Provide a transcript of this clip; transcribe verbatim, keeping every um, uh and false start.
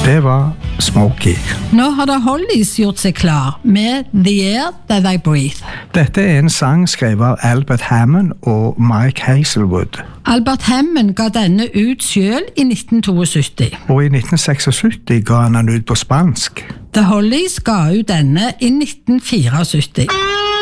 Det var Smokey. Nå har The Hollies gjort seg klar med The Air That I Breathe. Dette er en sang skrevet av Albert Hammond og Mike Hazelwood. Albert Hammond ga denne ut selv i nitten sytito. Og i nitten syttiseks ga han den ut på spansk. The Hollies ga ut denne i nitten syttifire.